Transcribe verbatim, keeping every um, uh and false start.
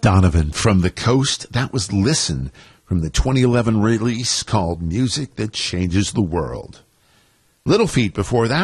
Donovan from the Coast. That was Listen from the twenty eleven release called Music That Changes the World. Little Feat before that.